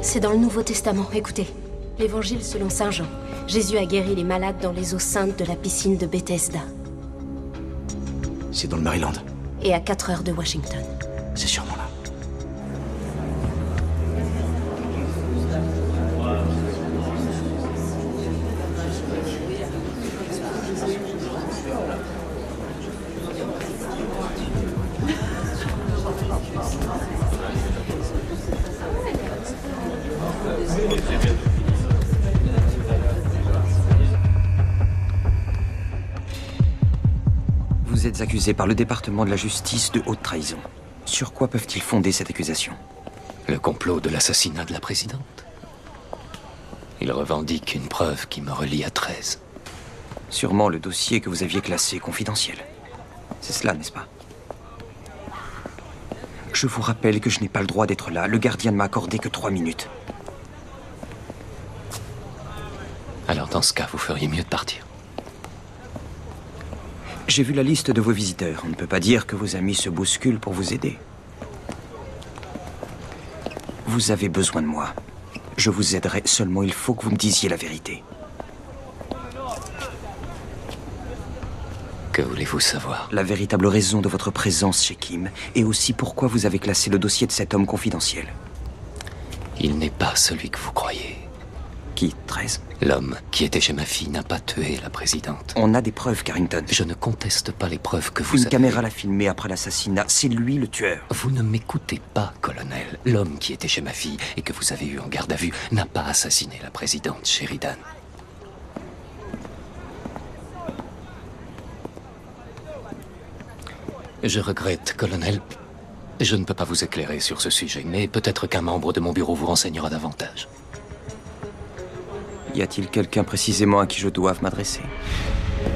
C'est dans le Nouveau Testament, écoutez. L'Évangile selon Saint Jean. Jésus a guéri les malades dans les eaux saintes de la piscine de Bethesda. C'est dans le Maryland. Et à 4 heures de Washington. C'est sûrement là. Vous êtes accusé par le département de la justice de haute trahison. Sur quoi peuvent-ils fonder cette accusation? Le complot de l'assassinat de la présidente. Il revendique une preuve qui me relie à 13. Sûrement le dossier que vous aviez classé confidentiel. C'est cela, n'est-ce pas? Je vous rappelle que je n'ai pas le droit d'être là. Le gardien ne m'a accordé que 3 minutes. Alors dans ce cas, vous feriez mieux de partir. J'ai vu la liste de vos visiteurs. On ne peut pas dire que vos amis se bousculent pour vous aider. Vous avez besoin de moi. Je vous aiderai, seulement il faut que vous me disiez la vérité. Que voulez-vous savoir? La véritable raison de votre présence chez Kim, et aussi pourquoi vous avez classé le dossier de cet homme confidentiel. Il n'est pas celui que vous croyez. Qui, 13? L'homme qui était chez ma fille n'a pas tué la présidente. On a des preuves, Carrington. Je ne conteste pas les preuves que vous Une avez. caméra l'a filmé après l'assassinat. C'est lui le tueur. Vous ne m'écoutez pas, colonel. L'homme qui était chez ma fille et que vous avez eu en garde à vue n'a pas assassiné la présidente Sheridan. Je regrette, colonel. Je ne peux pas vous éclairer sur ce sujet, mais peut-être qu'un membre de mon bureau vous renseignera davantage. Y a-t-il quelqu'un précisément à qui je doive m'adresser?